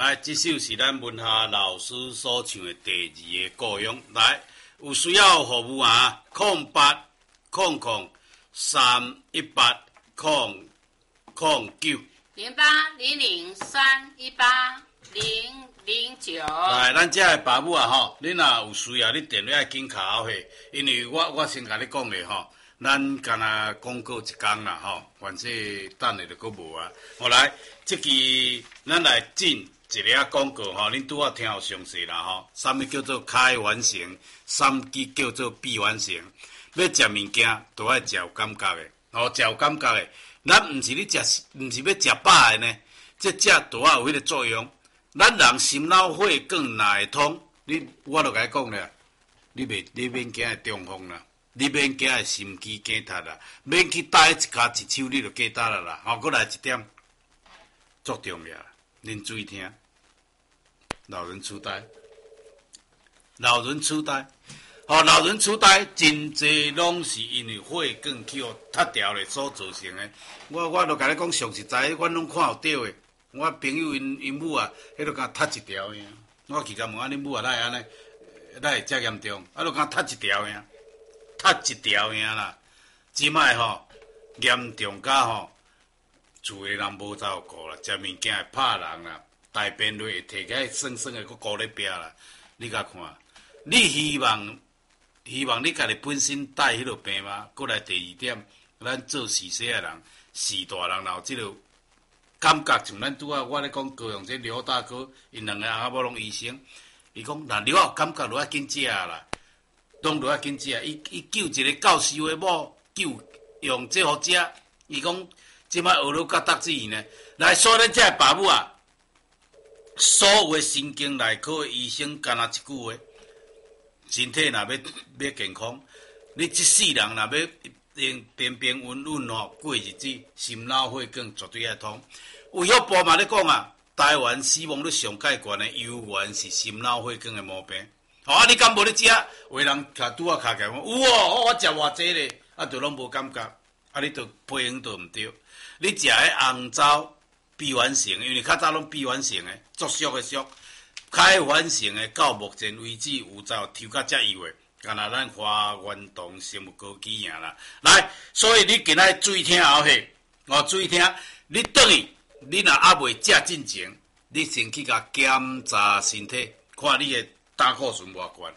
来，这首是咱文夏老师所唱的第二个故乡。来，有需要服务啊？0800318009。 0800318009。 来，咱这爸母啊吼，你若有需要，你电话紧卡好去，因为我先甲你讲咧吼，咱干那广告一天啦吼，反正等下就搁无啊。好来，这期咱来进一个广告吼，恁拄仔听有详细啦吼。啥物叫做开完成，啥物叫做闭完成？要食物件都爱食有感觉的，吼，食有感觉的。咱毋是你食，毋是要食饱的呢，这食都要有迄个作用。咱人心脑血管哪会通？我就甲你讲咧，你免惊会中风啦，你免惊会心肌梗塞啦，免去戴一骹一手你就过搭啦啦。过来一点，足重要，恁注意听。老人痴呆，老人痴呆，老人痴呆真济拢是因为血管去互塌掉咧所造成的。我就甲你讲上实在，阮拢看有对的。我朋友因母啊，迄个敢塌一条尔。我去甲问恁母啊，哪会安尼？哪会遮严重？就敢塌一条尔，塌一条尔啦。即摆吼严重甲吼，厝诶人无照顾啦，食物件会拍人啦，大便类会摕起来酸酸诶，佫糊咧壁啦。你甲看，你希望你家己本身带迄落病吗？过来第二点，咱做视细诶人，视大人，然后即落。感觉像咱拄仔我咧讲高雄这刘大哥，因两个阿某拢医生，伊讲若刘仔感觉就要紧食啦，拢就要紧食。伊救一个教授的某救用这好食，伊讲即摆学了甲达志呢。来，所以咱这爸母啊，所有的神经内科的医生干那一句话：身体若要健康，你这世人若要平平稳稳吼过日子，心脑血管绝对要通。卫福部嘛咧讲啊，台湾死亡率上介悬的有源是心脑血管的毛病。你敢无咧食？有人拄仔卡起来讲，有我食偌济咧，就拢无感觉，你就配合就毋对。你食迄红糟闭环型，因为较早拢闭环型的，作俗的俗，开环型的到目前为止有走抽甲遮优的。干那咱花运动生物高基赢啦，来，所以你今仔注意听后下，注意听，你等于你若还未食进前，你先去甲检查身体，看你的胆固醇偌悬。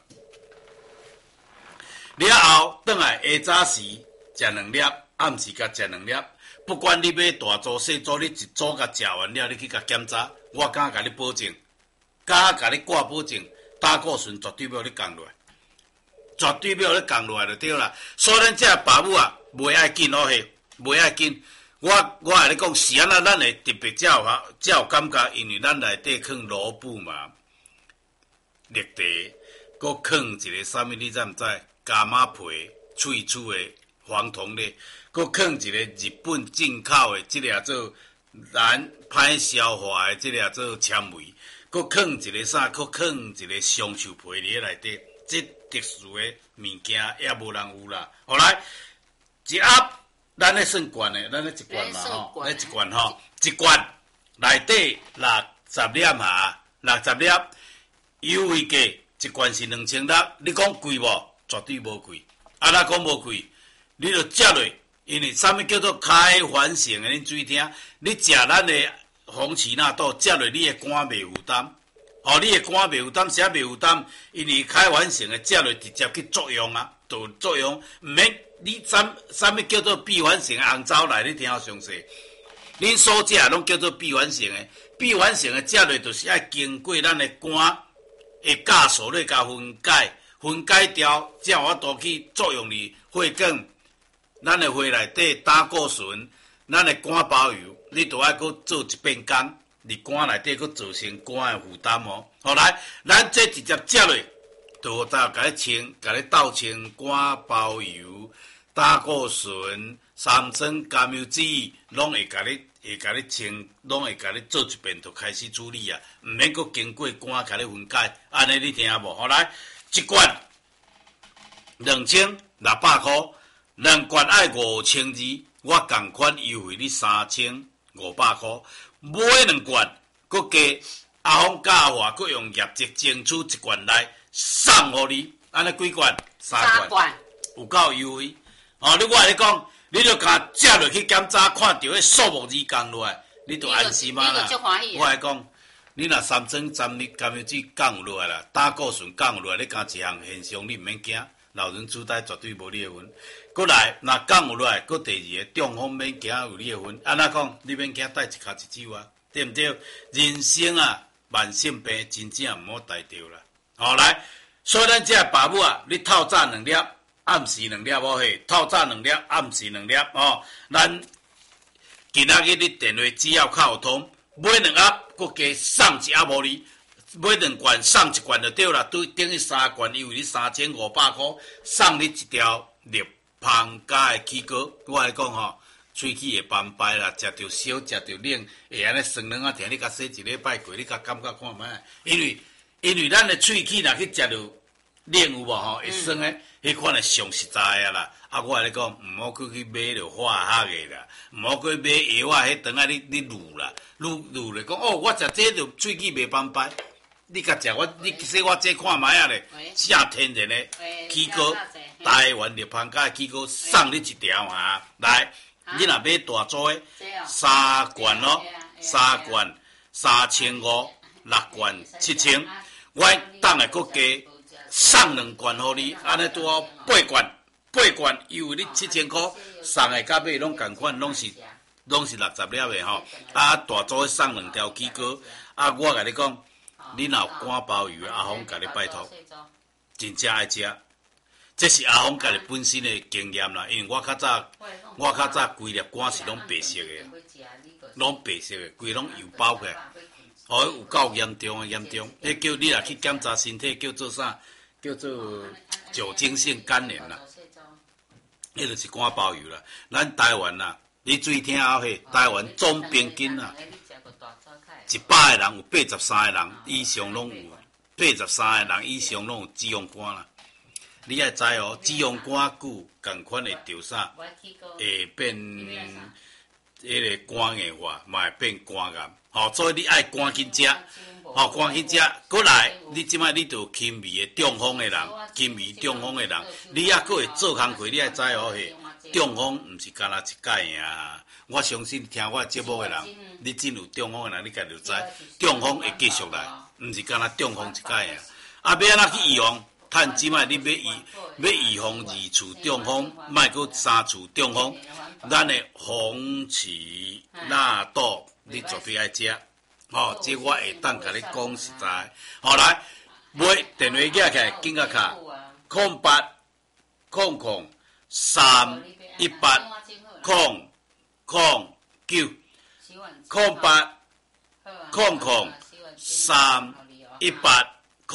了后，转来下早时食2粒，暗时甲食2粒，不管你买大组细组，你一组甲食完了，你去甲检查，我敢甲你保证，甲你挂保证，胆固醇绝对要你降落来。绝对要你降落来就对啦，所以咱这爸母啊，袂爱紧好嘿，袂爱紧。我来你讲，是安那咱会特别才有感觉，因为咱内底放萝卜嘛，绿茶，搁放一个啥物，你知毋知？伽马皮、脆的黄酮类，搁放一个日本进口的，即个做难歹消化的，即个做纤维，搁放一个啥？搁放一个香树皮伫内底。这特殊的物件也无人有啦。后来一盒，咱咧算罐的，咱咧一罐嘛吼，咧一罐吼，一罐内底60粒哈，60粒，优惠价一罐是2000粒，你讲贵无？绝对无贵。哪讲无贵？你就食落，因为啥物叫做开环型的？恁注意听，你食咱的红旗纳豆，食落你的肝袂负担。你的肝袂负担，啥袂负担？因为开完成的食落直接去作用啊，就作用。毋免你啥物叫做闭环型的红枣来，你听好详细。恁所食拢叫做闭环型的，闭环型的食落就是要经过咱的肝的酵素咧，甲分解掉，才有法度去作用哩血管。咱的血内底胆固醇，咱的肝包油，你都爱搁做一遍工。伫肝内底，佫造成肝的负担哦。后来，咱这直接食落，就甲你清，甲你倒清肝包油、胆固醇、三酸甘油酯，拢会甲你清，拢会甲你做一遍，就开始处理啊。毋免佫经过肝甲你分解，安尼你听无？后来一罐2600块，2罐爱5200，我共款优惠你3500块。买2罐，佮加阿峰甲阿华佫用业绩争取一罐来送互你，安尼几罐？3罐，有够优惠。哦，你我来讲，你著甲接落去检查，看到迄数目字降落来，你著安心啊啦。我来讲，你若三针甘油脂降落来啦，胆固醇降落来，你敢一项现象你毋免惊，老人痴呆绝对无你的份。过来，若降落来，过第二个中风免惊有你的份。安怎讲？你免惊带一脚一手啊，对毋对？人生啊，慢性病真正毋好带着啦。好来，所以咱这爸母啊，你透早2粒，暗时2粒好嘿，透早2粒，暗时2粒哦。咱今仔日你电话只要靠通，买2盒，搁加送一盒互你。买2罐送1罐就对啦，对，等于3罐，因为你3500块，送你一条立芳家的起膏。我来讲吼，喙齿会斑白啦，食着烧，食着冷，会安尼酸软啊疼，你甲洗1礼拜过，你甲感觉看觅，因为咱的喙齿若去食着冷有无吼，会酸的，迄款是上实在啊啦。啊，我来讲，毋好去买着化学的啦，毋好去买药啊，迄等下你卤啦，卤来讲哦，我食这着喙齿袂斑白。你甲食你洗我这看觅啊咧，正天然的起膏，台湾立芳家的起膏送你1条啊！来，你若买大组的，3罐咯，3罐3500，6罐7000，我当下佫加送2罐互你，安尼拄好8罐，因为你7000块送的甲买拢共款，拢是60粒的吼。啊，大组的送2条起膏，啊，我甲你讲。你若有肝包油，阿峰甲你拜托，真正爱食。这是阿峰家己本身的经验啦，因为我较早规粒肝是拢白色的，规拢油包起来，哦，有够严重啊，严重！迄叫你若去检查身体，叫做啥？叫做酒精性肝炎啦。迄就是肝包油啦。咱台湾啦，你注意听好嘿，台湾总平均啦。100个人有83个人以上拢有，83个人以上拢有脂肪肝啦。你爱知哦，脂肪肝久，共款会着啥？会变迄个肝硬化，嘛会变肝癌。吼，所以你爱赶紧食，吼，赶紧食。过来，你即摆你着轻微的中风的人，轻微中风的人，你还佫会做工课，你爱知哦嘿。中风毋是干那一届尔，我相信听我节目的人，你真有中风的人，你家就知，中风会继续来，毋是干那中风一届尔。啊，要安怎去预防？趁即摆你要预防2次中风，莫阁3次中风。咱的红旗纳豆，你绝对爱食。哦，这我会当甲你讲实在。好来，买电话寄起来，紧甲卡0800 318 009 0800 318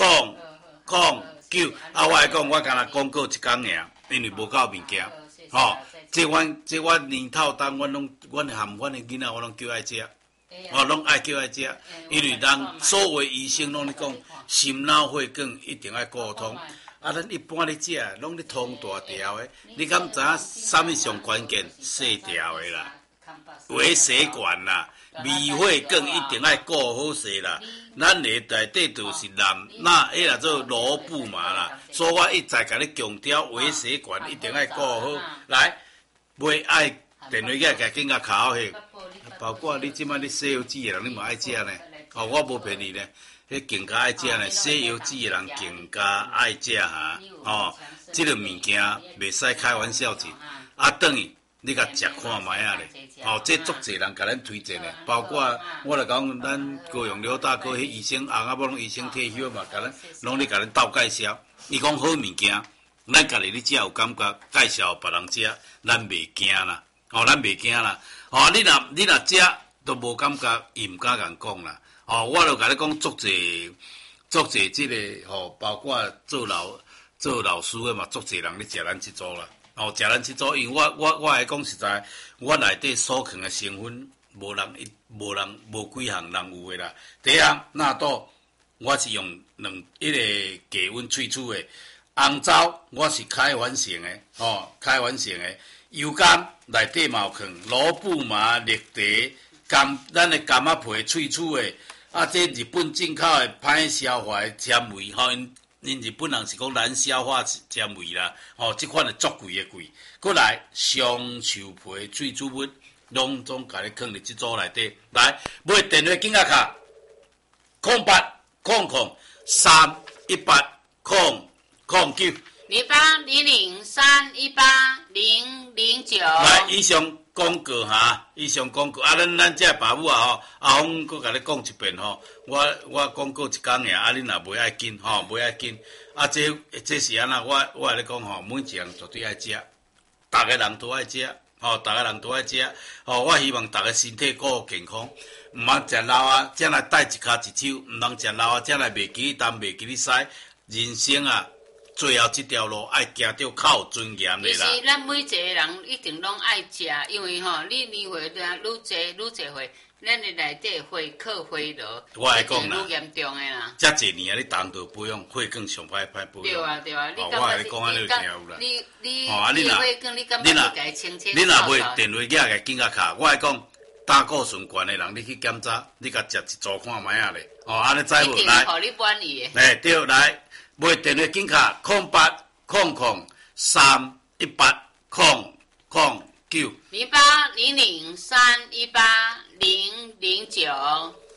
009。啊，我来讲，我敢若讲过一工尔，因为无够物件。吼，这阮年头当，阮含阮的囡仔，我拢叫爱食。哦，拢爱叫爱食，因为人所有医生拢咧讲，心脑血管一定爱沟通。啊，咱一般咧食，拢咧通大条的，你敢知影啥物上关键？细条的啦，微血管啦，微血管一定爱顾好势啦。咱的内底就是蓝，那迄做罗布嘛啦。所以我一再甲你强调，微血管一定爱顾好。来，袂爱电话甲紧甲卡好去。包括你即摆你西药籽的人，你嘛爱食呢。哦，我无骗你呢。迄更加爱食呢，西药籽的人更加爱食哈。哦，即个物件袂使开玩笑钱。啊，等于你甲食看卖啊咧。哦，这足侪人甲咱推荐的，包括我来讲，咱高雄刘大哥迄医生，翁仔某拢医生退休嘛，甲咱拢咧甲咱斗介绍。伊讲好物件，咱家己咧食有感觉，介绍别人食，咱袂惊啦。哦，咱袂惊啦。哦，你若食都无感觉，伊毋敢共讲啦。哦，我就甲你讲足侪即个吼，包括做老师的嘛，足侪人咧食咱即组啦。哦，食咱即组，因为我来讲实在，我内底所藏的成分，无几项人有的啦。第一项纳豆，我是用迄个低温萃取的；红枣，我是开完成的，哦，开完成的。油甘内底嘛有放罗布麻、绿茶、咱的柑仔皮萃取的。 啊，这日本进口的歹消化的纤维吼，因日本人是讲难消化纤维啦，吼，即款的足贵的贵。过来双树皮水煮物，拢总甲你放伫即组内底。来，买电话紧卡0800318009。 0800318009。 来，以上广告哈，以上广告啊，咱这爸母啊吼，阿峰佫甲你讲一遍吼，我广告一工尔，啊，恁若袂爱紧吼，袂爱紧，啊，这是安那，我来咧讲吼，每一样绝对爱食，逐个人都爱食，吼，逐个人都爱食，吼，我希望逐个身体顾健康，毋通食老啊，才来带一骹一手，毋通食老啊，才来袂记你东，袂记你西，人生啊。最后这条路爱行到较有尊严的啦。 其实咱每一个人一定拢爱食，因为吼，你年岁愈济岁，咱的内底会克会落， 我来讲啦， 愈严重的啦。 遮侪年啊，你当道保养，血更上歹保养。 对啊，你我来讲安尼就听有啦。 你血更，你感觉你家清清。你若买电话架个紧甲卡，我来讲，胆固醇悬的人，你去检查，你甲食一组看卖啊咧。哦，安尼知无？来， 互你满意的。 哎，对，来。买电话紧卡0800318009。 0800318009。